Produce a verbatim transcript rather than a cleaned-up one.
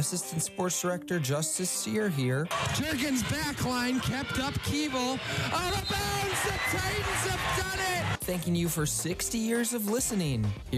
Assistant Sports Director Justice Sear here. Jurgens back line kept up Keeble. Out of bounds, the Titans have done it! Thanking you for sixty years of listening.